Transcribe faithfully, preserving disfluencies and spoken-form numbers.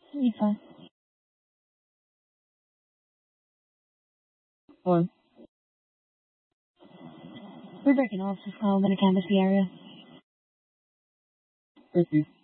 Be fine. Or we're breaking off, just call in the campus area. Receive.